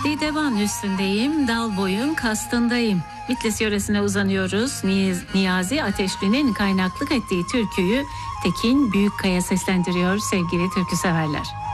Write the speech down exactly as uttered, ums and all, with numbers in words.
Dideban üstündeyim, dal boyun kastındayım. Bitlis yöresine uzanıyoruz. Niyazi Ateşli'nin kaynaklık ettiği türküyü Tekin Büyükkaya seslendiriyor sevgili türküseverler.